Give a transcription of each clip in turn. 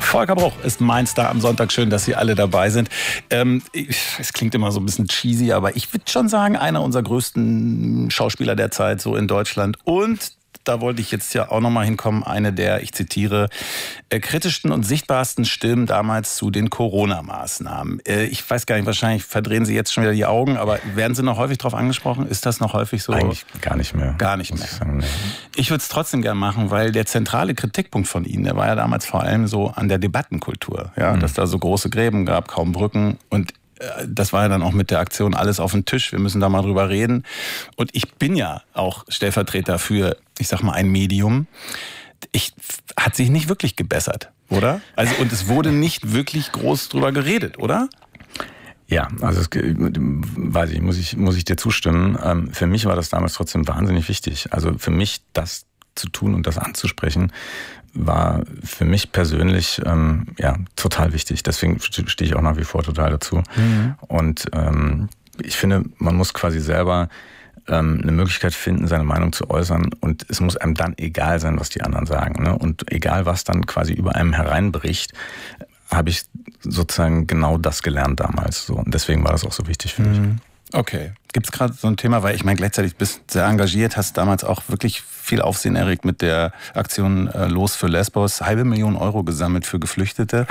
Volker Bruch ist mein Star am Sonntag. Schön, dass Sie alle dabei sind. Es klingt immer so ein bisschen cheesy, aber ich würde schon sagen, einer unserer größten Schauspieler der Zeit so in Deutschland. Und da wollte ich jetzt ja auch nochmal hinkommen, eine der, ich zitiere, kritischsten und sichtbarsten Stimmen damals zu den Corona-Maßnahmen. Ich weiß gar nicht, wahrscheinlich verdrehen Sie jetzt schon wieder die Augen, aber werden Sie noch häufig darauf angesprochen? Ist das noch häufig so? Eigentlich gar nicht mehr. Gar nicht mehr. Ich sagen, nee. Ich würde es trotzdem gerne machen, weil der zentrale Kritikpunkt von Ihnen, der war ja damals vor allem so an der Debattenkultur. Ja? Dass da so große Gräben gab, kaum Brücken, und das war ja dann auch mit der Aktion Alles auf den Tisch. Wir müssen da mal drüber reden. Und ich bin ja auch Stellvertreter für, ich sag mal, ein Medium. Hat sich nicht wirklich gebessert, oder? Also, und es wurde nicht wirklich groß drüber geredet, oder? Ja, also weiß ich, muss ich dir zustimmen. Für mich war das damals trotzdem wahnsinnig wichtig. Also für mich das zu tun und das anzusprechen, war für mich persönlich total wichtig. Deswegen stehe ich auch nach wie vor total dazu. Mhm. Und ich finde, man muss quasi selber eine Möglichkeit finden, seine Meinung zu äußern, und es muss einem dann egal sein, was die anderen sagen. Ne? Und egal, was dann quasi über einem hereinbricht, habe ich sozusagen genau das gelernt damals. So. Und deswegen war das auch so wichtig für mich. Okay. Gibt es gerade so ein Thema, weil ich meine, gleichzeitig bist du sehr engagiert, hast damals auch wirklich viel Aufsehen erregt mit der Aktion Los für Lesbos, 500.000 Euro gesammelt für Geflüchtete.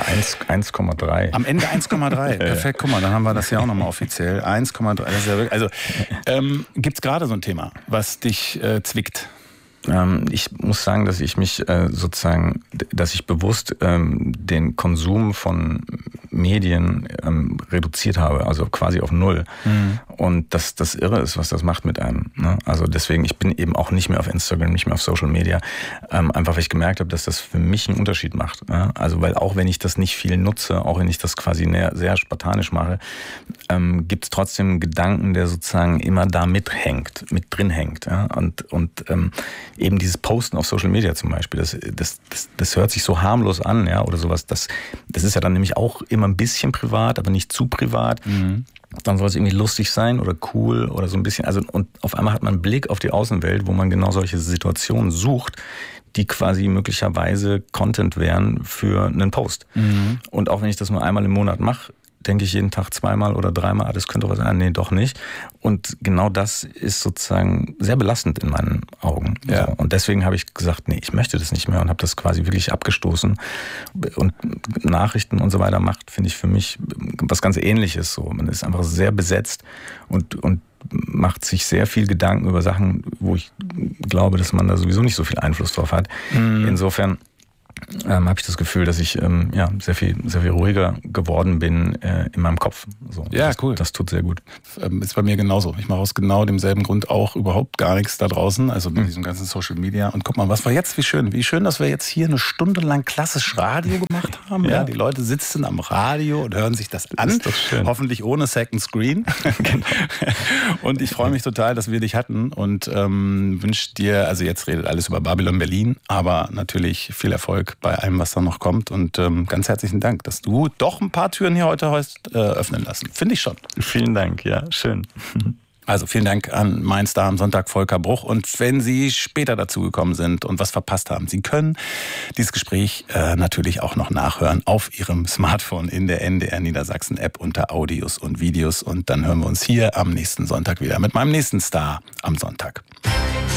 1,3. Am Ende 1,3. Perfekt, guck mal, dann haben wir das ja auch nochmal offiziell. 1,3. Das ist ja wirklich, also gibt es gerade so ein Thema, was dich zwickt? Ich muss sagen, dass ich mich dass ich bewusst den Konsum von Medien reduziert habe, also quasi auf 0. Mhm. Und das irre ist, was das macht mit einem. Ne? Also deswegen, ich bin eben auch nicht mehr auf Instagram, nicht mehr auf Social Media, einfach weil ich gemerkt habe, dass das für mich einen Unterschied macht. Ne? Also weil auch wenn ich das nicht viel nutze, auch wenn ich das quasi sehr spartanisch mache, gibt es trotzdem einen Gedanken, der sozusagen immer da mit drin hängt. Ja? Und eben dieses Posten auf Social Media zum Beispiel, das hört sich so harmlos an, ja, oder sowas. Das ist ja dann nämlich auch immer ein bisschen privat, aber nicht zu privat. Mhm. Dann soll es irgendwie lustig sein oder cool oder so ein bisschen. Also, und auf einmal hat man einen Blick auf die Außenwelt, wo man genau solche Situationen sucht, die quasi möglicherweise Content wären für einen Post. Mhm. Und auch wenn ich das nur einmal im Monat mache, denke ich jeden Tag zweimal oder dreimal, das könnte doch was sein, nee, doch nicht. Und genau das ist sozusagen sehr belastend in meinen Augen. Ja. So. Und deswegen habe ich gesagt, nee, ich möchte das nicht mehr, und habe das quasi wirklich abgestoßen. Und Nachrichten und so weiter macht, finde ich, für mich was ganz Ähnliches. So. Man ist einfach sehr besetzt und macht sich sehr viel Gedanken über Sachen, wo ich glaube, dass man da sowieso nicht so viel Einfluss drauf hat. Mhm. Insofern habe ich das Gefühl, dass ich sehr viel ruhiger geworden bin in meinem Kopf. So, ja, cool. Das tut sehr gut. Ist bei mir genauso. Ich mache aus genau demselben Grund auch überhaupt gar nichts da draußen, also mit diesem ganzen Social Media. Und guck mal, was war jetzt, wie schön, dass wir jetzt hier eine Stunde lang klassisch Radio gemacht haben. Ja. Die Leute sitzen am Radio und hören sich das an. Ist doch schön. Hoffentlich ohne Second Screen. Genau. Und ich freue mich total, dass wir dich hatten, und wünsche dir, also jetzt redet alles über Babylon Berlin, aber natürlich viel Erfolg bei allem, was da noch kommt, und ganz herzlichen Dank, dass du doch ein paar Türen hier heute hast öffnen lassen. Finde ich schon. Vielen Dank, ja, schön. Also vielen Dank an mein Star am Sonntag, Volker Bruch. Und wenn Sie später dazugekommen sind und was verpasst haben, Sie können dieses Gespräch natürlich auch noch nachhören auf Ihrem Smartphone in der NDR Niedersachsen App unter Audios und Videos. Und dann hören wir uns hier am nächsten Sonntag wieder mit meinem nächsten Star am Sonntag.